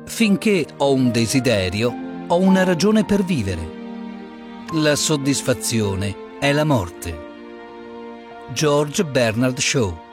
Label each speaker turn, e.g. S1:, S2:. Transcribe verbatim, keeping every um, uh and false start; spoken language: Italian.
S1: Finché ho un desiderio, ho una ragione per vivere. La soddisfazione è la morte. George Bernard Shaw.